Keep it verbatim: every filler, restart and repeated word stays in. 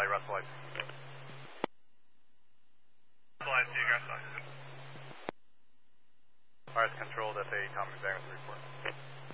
Valley, Russell Lights. Russell Lights, you guys. Fires controlled, F A, Tommy Banger report.